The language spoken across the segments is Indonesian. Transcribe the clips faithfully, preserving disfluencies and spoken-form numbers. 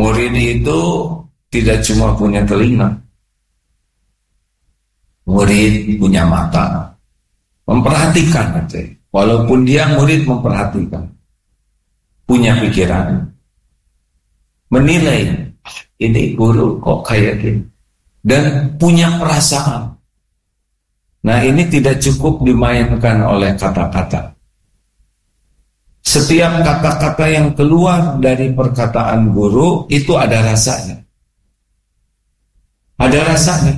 Murid itu tidak cuma punya telinga, murid punya mata, memperhatikan aja. Walaupun dia murid memperhatikan, punya pikiran, menilai ini guru kok kayak gini, dan punya perasaan. Nah, ini tidak cukup dimainkan oleh kata-kata. Setiap kata-kata yang keluar dari perkataan guru itu ada rasanya. Ada rasanya.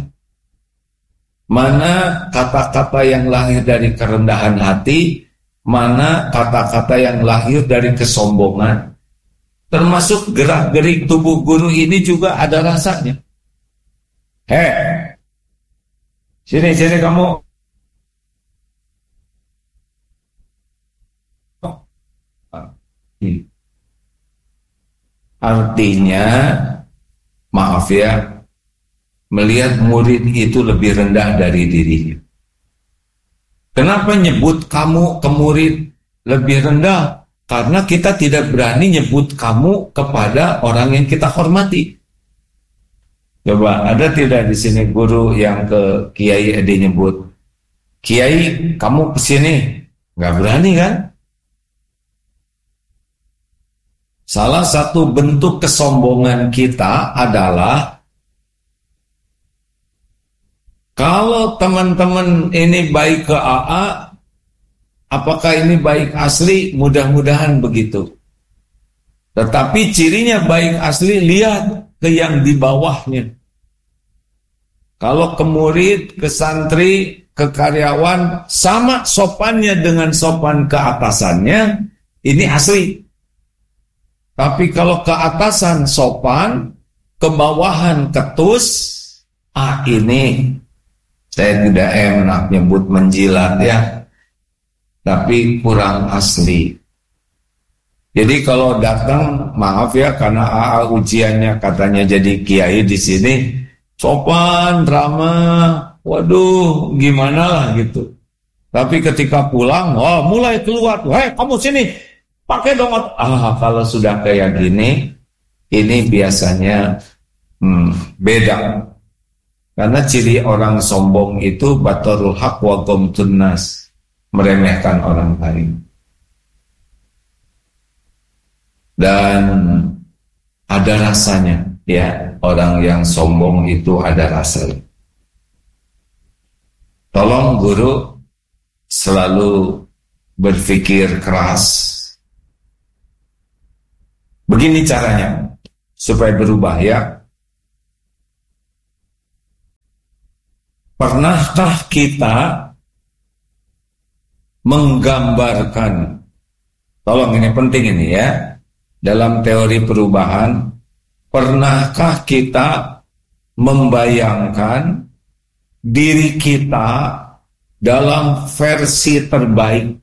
Mana kata-kata yang lahir dari kerendahan hati, mana kata-kata yang lahir dari kesombongan. Termasuk gerak-gerik tubuh guru ini juga ada rasanya. Hei, sini, sini kamu. Artinya, maaf ya, melihat murid itu lebih rendah dari dirinya. Kenapa nyebut kamu ke murid lebih rendah? Karena kita tidak berani nyebut kamu kepada orang yang kita hormati. Coba, ada tidak di sini guru yang ke Kiai Edi nyebut, Kiai, kamu kesini? Nggak berani kan? Salah satu bentuk kesombongan kita adalah kalau teman-teman ini baik ke A A, apakah ini baik asli? Mudah-mudahan begitu. Tetapi cirinya baik asli, lihat ke yang di bawahnya. Kalau ke murid, ke santri, ke karyawan, sama sopannya dengan sopan ke atasannya, ini asli. Tapi kalau ke atasan sopan, ke bawahan ketus, ah ini saya tidak enak nyebut menjilat ya, tapi kurang asli. Jadi kalau datang, maaf ya, karena A A ujiannya katanya jadi kiai di sini, sopan, ramah, waduh, gimana lah gitu. Tapi ketika pulang, oh mulai keluar, hei kamu sini, pakai dong. Ah, kalau sudah kayak gini, ini biasanya hmm, beda. Karena ciri orang sombong itu batarul haq wa ghamtun nas, meremehkan orang lain. Dan ada rasanya, ya, orang yang sombong itu ada rasanya. Tolong guru selalu berpikir keras. Begini caranya supaya berubah ya. Pernahkah kita menggambarkan, tolong ini penting ini ya, dalam teori perubahan, pernahkah kita membayangkan diri kita dalam versi terbaik?